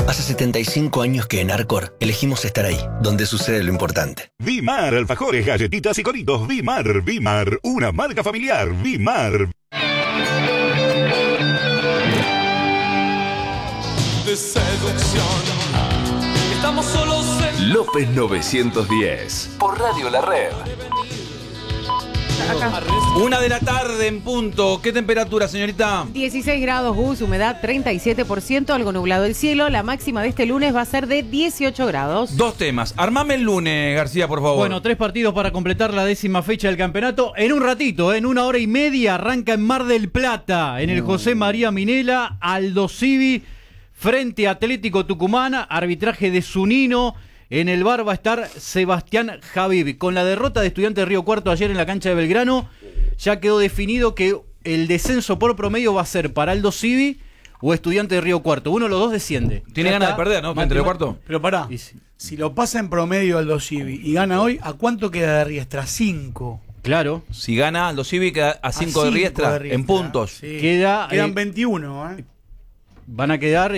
Hace 75 años que en Arcor elegimos estar ahí, donde sucede lo importante. Vimar, alfajores, galletitas y coritos. Vimar, una marca familiar. Vimar. De seducción. Estamos solos en López 910 por Radio La Red. Acá. 1 de la tarde en punto. ¿Qué temperatura, señorita? 16 grados, Gus, humedad 37%, algo nublado el cielo. La máxima de este lunes va a ser de 18 grados. Dos temas. Armame el lunes, García, por favor. Bueno, 3 partidos para completar la 10ª fecha del campeonato. En un ratito, en 1 hora y media, arranca en Mar del Plata, en el José María Minela, Aldo Civi, frente a Atlético Tucumán, arbitraje de Zunino. En el bar va a estar Sebastián Javib. Con la derrota de Estudiantes de Río Cuarto ayer en la cancha de Belgrano, ya quedó definido que el descenso por promedio va a ser para Aldo Civi o Estudiantes de Río Cuarto. Uno de los dos desciende. Tiene ganas de perder, ¿no? Frente a Río Cuarto. Pero pará, si lo pasa en promedio Aldo Civi y gana hoy, ¿a cuánto queda de Riestra? 5. Claro. Si gana Aldo Civi, queda a 5 de Riestra, en puntos. Sí. Quedan 21, ¿eh? Van a quedar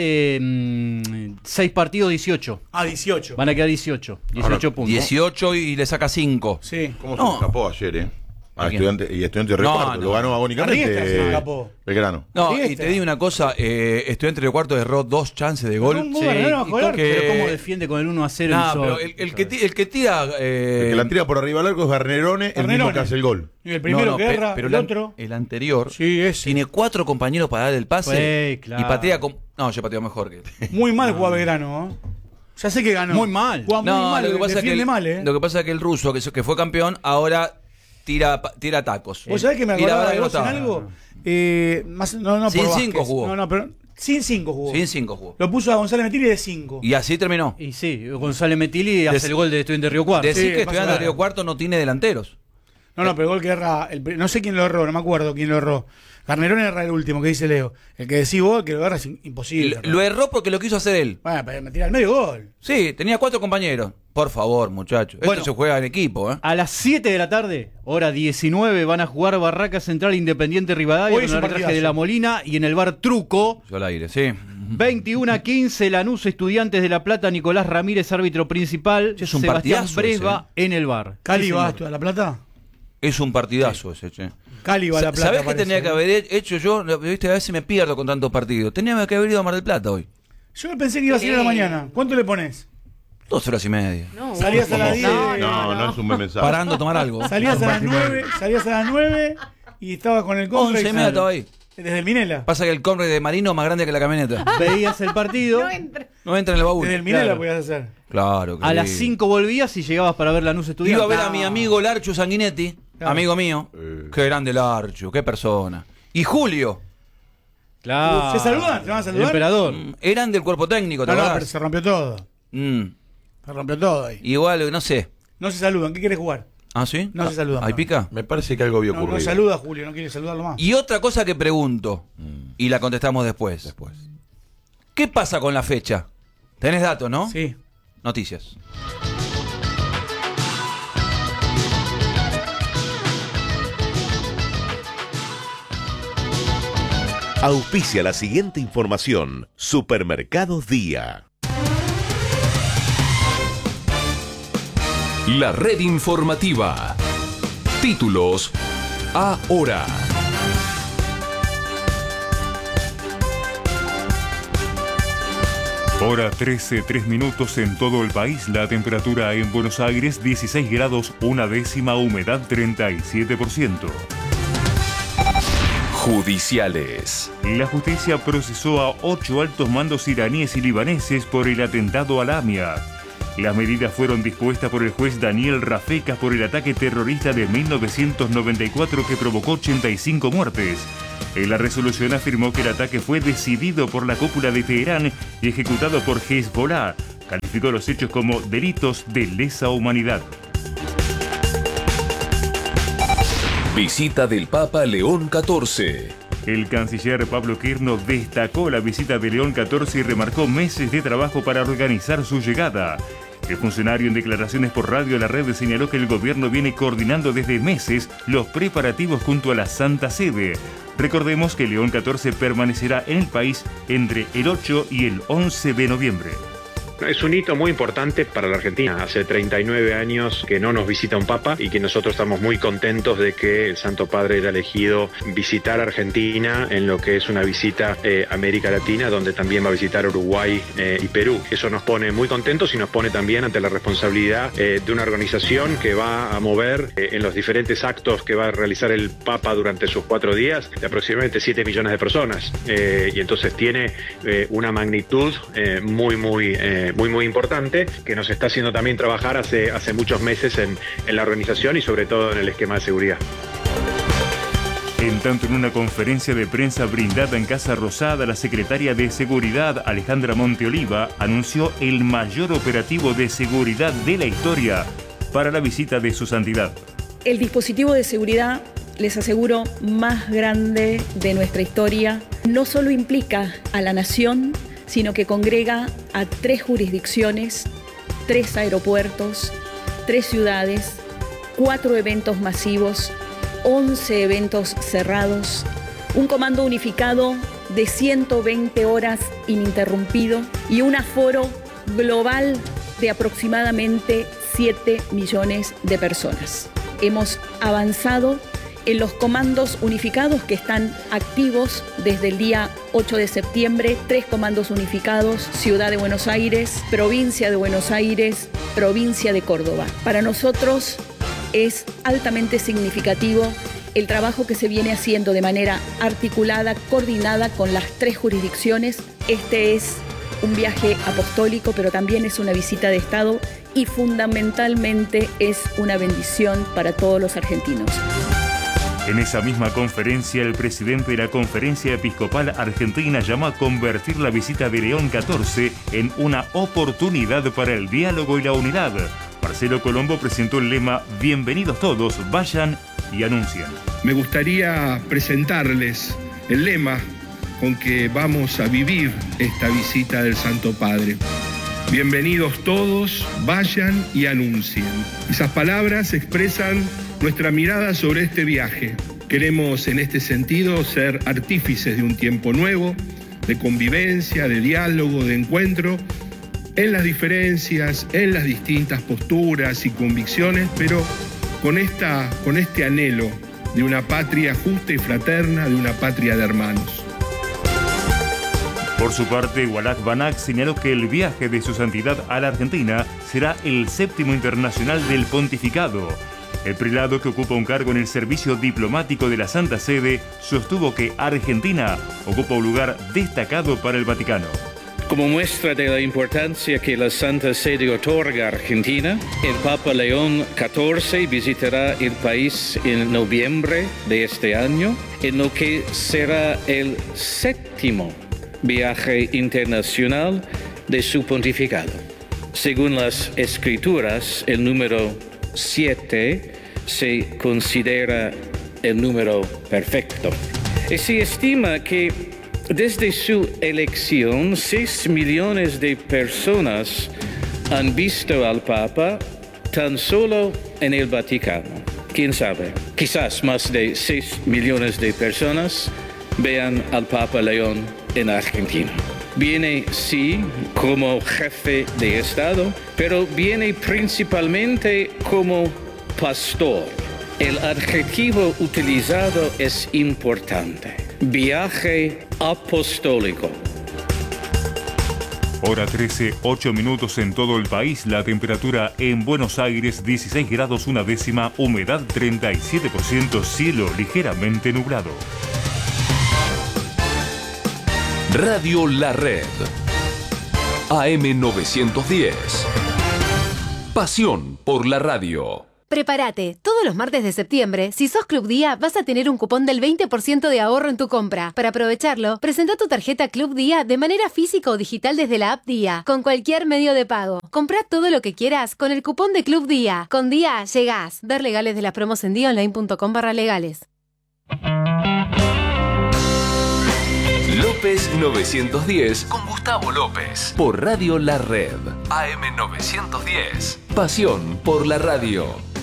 6 partidos, 18. Ah, 18. Van a quedar 18 puntos. 18 y le saca 5. Sí. ¿Cómo se me escapó ayer, ¿A quién? Estudiante de Río Cuarto. Lo ganó agónicamente. Riestra se me escapó. Belgrano. No, y te digo una cosa, Estudiante de Río Cuarto erró 2 chances de gol. Pero cómo defiende con el 1-0. Nah, pero el que tira... El que la tira por arriba al arco es Garnerone, el mismo que hace el gol. Y el primero que erra, pero el otro. El anterior Sí, ese. tiene 4 compañeros para dar el pase Claro. y patea con... No, yo pateo mejor que... Muy mal jugaba Belgrano, ¿eh? Ya sé que ganó. Muy mal. Juega muy mal, lo que pasa defiende que mal, ¿eh? Lo que pasa es que el ruso, que fue campeón, ahora tira tacos. ¿Vos sabés que me Y la acordaba verdad de que no vos en estaba. algo? No, Sin por 5 Vázquez. jugó. No, pero sin 5 jugó. Sin 5 jugó. Lo puso a González Metili de 5. Y así terminó. Y sí, González Metili hace el gol de Estudiantes de Río Cuarto. Decir que pasa Estudiante de nada. Río Cuarto no tiene delanteros. No, pero el gol que erra, no sé quién lo erró, no me acuerdo quién lo erró. Garnerón erra el último, que dice Leo. El que decís vos, que lo erra es imposible. Lo erró porque lo quiso hacer él. Bueno, pero me tira al medio gol. Sí, tenía 4 compañeros. Por favor, muchachos. Bueno. Esto se juega en equipo, ¿eh? A las 7 de la tarde, hora 19, van a jugar Barraca Central Independiente Rivadavia Hoy con es el un arbitraje partidazo. de La Molina y en el bar Truco. Yo al aire, sí. 21-15, Lanús Estudiantes de La Plata, Nicolás Ramírez, árbitro principal. Sí, es un Sebastián partidazo Bresva en el bar. ¿Cali Sí, va señor. a La Plata? Es un partidazo ese, che. Cali va a La Plata. ¿Sabés qué parece. tenía que haber hecho yo? Viste, a veces me pierdo con tantos partidos. Tenía que haber ido a Mar del Plata hoy. Yo pensé que iba a salir a la mañana. ¿Cuánto le pones? 2 horas y media. No, Salías a las 10. No es un buen mensaje. Parando a tomar algo. Salías a las 9 y estabas con el Conrad. 11 y media estaba ahí. Desde el Minela. Pasa que el Conrad de Marino es más grande que la camioneta. Veías el partido. no entra. No entra en el baúl. Desde el Minela Claro. podías hacer. Claro. A las 5 volvías y llegabas para ver Lanús Estudiantes. Iba a ver a mi amigo Larcho Sanguinetti, Claro. amigo mío. Qué grande Larcho, qué persona. Y Julio, Claro. ¿Se saludan? ¿Se van a El saludar? emperador. eran del cuerpo técnico, ¿te No, acordás? pero se rompió todo. Se rompió todo ahí. Igual, no sé. No se saludan. ¿Qué quieres jugar? ¿Ah, sí? No se saludan ¿Ahí más. pica? Me parece que algo había No, ocurrido. no saluda Julio, no quiere saludarlo más. Y otra cosa que pregunto, y la contestamos después. ¿Qué pasa con la fecha? ¿Tenés datos, no? Sí. Noticias. Auspicia la siguiente información. Supermercados Día. La red informativa. Títulos ahora. Hora 13, 3 minutos en todo el país. La temperatura en Buenos Aires 16 grados, 1/10, humedad 37%. Judiciales. La justicia procesó a 8 altos mandos iraníes y libaneses por el atentado a la AMIA. Las medidas fueron dispuestas por el juez Daniel Rafecas por el ataque terrorista de 1994 que provocó 85 muertes. En la resolución afirmó que el ataque fue decidido por la cúpula de Teherán y ejecutado por Hezbollah. Calificó los hechos como delitos de lesa humanidad. Visita del Papa León XIV. El canciller Pablo Quirno destacó la visita de León XIV y remarcó meses de trabajo para organizar su llegada. El funcionario en declaraciones por radio a la red señaló que el gobierno viene coordinando desde meses los preparativos junto a la Santa Sede. Recordemos que León XIV permanecerá en el país entre el 8 y el 11 de noviembre. Es un hito muy importante para la Argentina. Hace 39 años que no nos visita un papa y que nosotros estamos muy contentos de que el Santo Padre haya elegido visitar Argentina en lo que es una visita a América Latina, donde también va a visitar Uruguay y Perú. Eso nos pone muy contentos y nos pone también ante la responsabilidad de una organización que va a mover en los diferentes actos que va a realizar el Papa durante sus 4 días de aproximadamente 7 millones de personas. Y entonces tiene una magnitud muy importante, que nos está haciendo también trabajar hace muchos meses en la organización y sobre todo en el esquema de seguridad. En tanto, en una conferencia de prensa brindada en Casa Rosada, la secretaria de Seguridad, Alejandra Monteoliva, anunció el mayor operativo de seguridad de la historia para la visita de su santidad. El dispositivo de seguridad, les aseguro, más grande de nuestra historia, no solo implica a la nación, sino que congrega a 3 jurisdicciones, 3 aeropuertos, 3 ciudades, 4 eventos masivos, 11 eventos cerrados, un comando unificado de 120 horas ininterrumpido y un aforo global de aproximadamente 7 millones de personas. Hemos avanzado en los comandos unificados que están activos desde el día 8 de septiembre, 3 comandos unificados, Ciudad de Buenos Aires, Provincia de Buenos Aires, Provincia de Córdoba. Para nosotros es altamente significativo el trabajo que se viene haciendo de manera articulada, coordinada con las 3 jurisdicciones. Este es un viaje apostólico, pero también es una visita de Estado y fundamentalmente es una bendición para todos los argentinos. En esa misma conferencia, el presidente de la Conferencia Episcopal Argentina llamó a convertir la visita de León XIV en una oportunidad para el diálogo y la unidad. Marcelo Colombo presentó el lema "Bienvenidos todos, vayan y anuncien". Me gustaría presentarles el lema con que vamos a vivir esta visita del Santo Padre. Bienvenidos todos, vayan y anuncien. Esas palabras expresan nuestra mirada sobre este viaje. Queremos en este sentido ser artífices de un tiempo nuevo, de convivencia, de diálogo, de encuentro, en las diferencias, en las distintas posturas y convicciones, pero con este anhelo de una patria justa y fraterna, de una patria de hermanos. Por su parte, Walak Banak señaló que el viaje de su santidad a la Argentina será el 7º internacional del pontificado. El prelado, que ocupa un cargo en el servicio diplomático de la Santa Sede, sostuvo que Argentina ocupa un lugar destacado para el Vaticano. Como muestra de la importancia que la Santa Sede otorga a Argentina, el Papa León XIV visitará el país en noviembre de este año, en lo que será el 7º viaje internacional de su pontificado. Según las Escrituras, el número 7 se considera el número perfecto. Y se estima que desde su elección, 6 millones de personas han visto al Papa tan solo en el Vaticano. ¿Quién sabe? Quizás más de 6 millones de personas vean al Papa León en Argentina. Viene, sí, como jefe de Estado, pero viene principalmente como pastor. El adjetivo utilizado es importante. Viaje apostólico. Hora 13, 8 minutos en todo el país. La temperatura en Buenos Aires, 16 grados 1 décima, humedad 37%, cielo ligeramente nublado. Radio La Red. AM 910. Pasión por la radio. Prepárate, todos los martes de septiembre, si sos Club Día, vas a tener un cupón del 20% de ahorro en tu compra. Para aprovecharlo, presenta tu tarjeta Club Día de manera física o digital desde la app Día, con cualquier medio de pago. Comprá todo lo que quieras con el cupón de Club Día. Con Día llegás. Ver legales de las promos en diaonline.com/legales. López 910 con Gustavo López por Radio La Red. AM 910. Pasión por la radio.